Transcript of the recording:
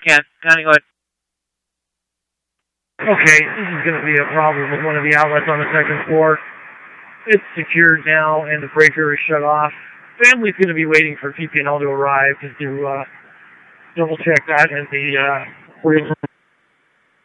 Connie, go ahead. Okay, this is going to be a problem with one of the outlets on the second floor. It's secured now, and the breaker is shut off. Family's going to be waiting for PP&L to arrive to double check that, and the